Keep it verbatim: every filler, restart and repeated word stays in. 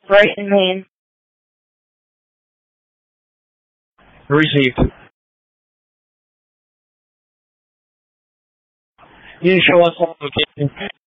Brighton, Maine. Received. You show us on location.